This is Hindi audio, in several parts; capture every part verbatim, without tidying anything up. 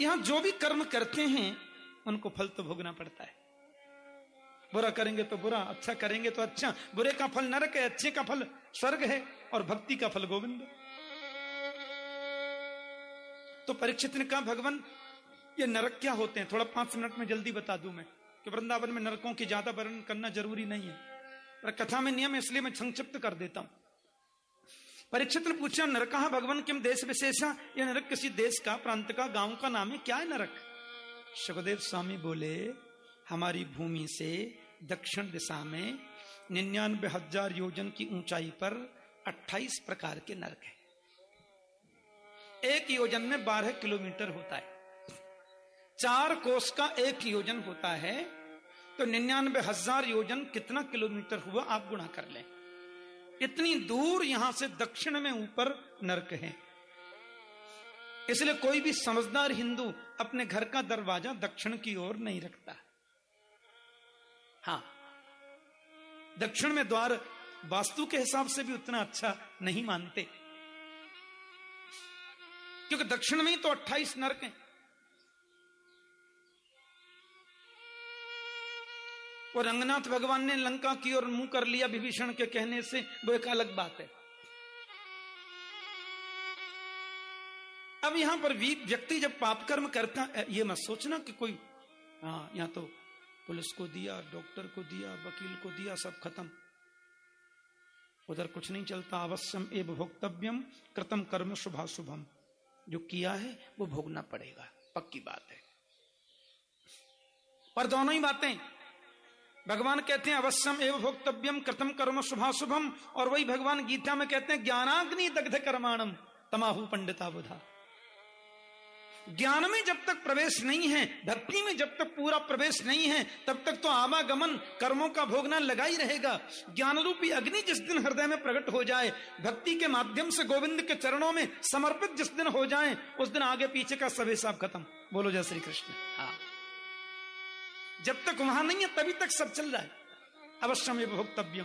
यहां जो भी कर्म करते हैं उनको फल तो भोगना पड़ता है। बुरा करेंगे तो बुरा, अच्छा करेंगे तो अच्छा। बुरे का फल नरक है, अच्छे का फल स्वर्ग है, और भक्ति का फल गोविंद। तो परीक्षित ने कहा, भगवान ये नरक क्या होते हैं? थोड़ा पांच मिनट में जल्दी बता दूं मैं, कि वृंदावन में नरकों की ज्यादा वर्णन करना जरूरी नहीं है, पर कथा में नियम है इसलिए मैं संक्षिप्त कर देता हूं। परीक्षित ने पूछा, नरक भगवान किम देश विशेषा? यह नरक किसी देश का, प्रांत का, गांव का नाम है? क्या है नरक? सुखदेव स्वामी बोले, हमारी भूमि से दक्षिण दिशा में निन्यानवे हजार योजन की ऊंचाई पर अट्ठाईस प्रकार के नरक है। एक योजन में बारह किलोमीटर होता है, चार कोस का एक योजन होता है, तो निन्यानवे हजार योजन कितना किलोमीटर हुआ आप गुणा कर लें। इतनी दूर यहां से दक्षिण में ऊपर नरक है। इसलिए कोई भी समझदार हिंदू अपने घर का दरवाजा दक्षिण की ओर नहीं रखता। हां, दक्षिण में द्वार वास्तु के हिसाब से भी उतना अच्छा नहीं मानते, क्योंकि दक्षिण में ही तो अट्ठाईस नरक हैं। और रंगनाथ भगवान ने लंका की ओर मुंह कर लिया विभीषण के कहने से, वो एक अलग बात है। अब यहां पर व्यक्ति जब पाप कर्म करता है, ये मत सोचना कि कोई हाँ यहां तो पुलिस को दिया, डॉक्टर को दिया, वकील को दिया, सब खत्म, उधर कुछ नहीं चलता। अवश्यम एव भोक्तव्यम कृतम कर्म शुभाशुभम, जो किया है वो भोगना पड़ेगा, पक्की बात है। पर दोनों ही बातें भगवान कहते हैं, अवश्यम एव भोक्तव्यम कृतम कर्म शुभाशुभम, और वही भगवान गीता में कहते हैं, ज्ञानाग्नि दग्ध कर्माणम तमाहु पंडिता बुधा। ज्ञान में जब तक प्रवेश नहीं है, भक्ति में जब तक पूरा प्रवेश नहीं है, तब तक तो आवागमन कर्मों का भोगना लगा ही रहेगा। ज्ञान रूपी अग्नि जिस दिन हृदय में प्रकट हो जाए, भक्ति के माध्यम से गोविंद के चरणों में समर्पित जिस दिन हो जाए, उस दिन आगे पीछे का सब हिसाब खत्म। बोलो जय श्री कृष्ण। हाँ, जब तक वहां नहीं है तभी तक सब चल रहा है। अवश्यम भोक्तव्यम।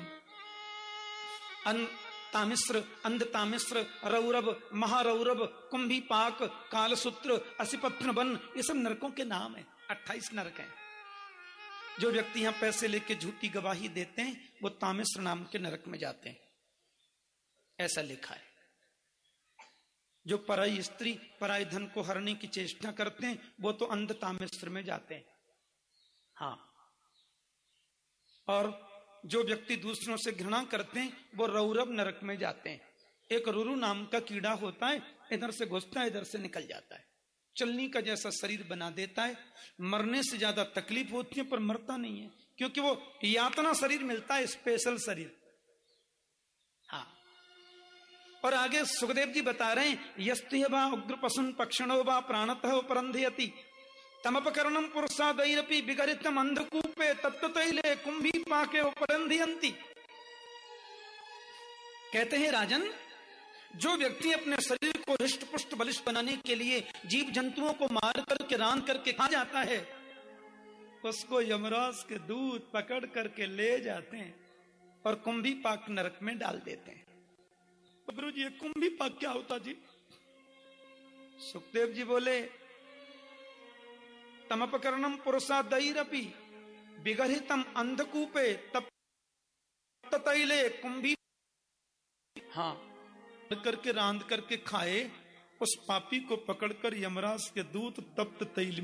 तामिश्र, अंध तामिश्र, रौरव, महारौरव, कुंभी पाक, कालसूत्र, असिपत्न वन, ये सब नरकों के नाम है। अट्ठाईस नरक हैं। जो व्यक्ति यहां पैसे लेके झूठी गवाही देते हैं, वो तामिश्र नाम के नरक में जाते हैं, ऐसा लिखा है। जो पराई स्त्री, पराई धन को हरने की चेष्टा करते हैं, वो तो अंध तामिश्र में जाते हैं। हाँ, और जो व्यक्ति दूसरों से घृणा करते हैं, वो रौरव नरक में जाते हैं। एक रुरु नाम का कीड़ा होता है, इधर से घुसता है, इधर से निकल जाता है, चलनी का जैसा शरीर बना देता है। मरने से ज्यादा तकलीफ होती है, पर मरता नहीं है, क्योंकि वो यातना शरीर मिलता है, स्पेशल शरीर। हाँ, और आगे सुखदेव जी बता रहे हैं, यस्त्य वा उग्र पशुन पक्षणो वा प्राणतः उपरंधयति तमपकरणम पुरुषादैरपि विगरितम अंधकूपे तत्तैले कुंभी पाके उपरंधयन्ति। कहते हैं राजन, जो व्यक्ति अपने शरीर को हृष्ट पुष्ट बलिष्ठ बनाने के लिए जीव जंतुओं को मार करके रान करके खा जाता है, उसको यमराज के दूत पकड़ करके ले जाते हैं और कुंभी पाक नरक में डाल देते हैं। प्रभु जी, ये कुंभी पाक क्या होता जी? सुखदेव जी बोले, तमपकरणम पुरुषादैरपि विगर्हितम अंधकूपे तप्ततैले कुंभी। हाँ, करके रांध करके खाए, उस पापी को पकड़कर यमराज के दूत तप्त तैल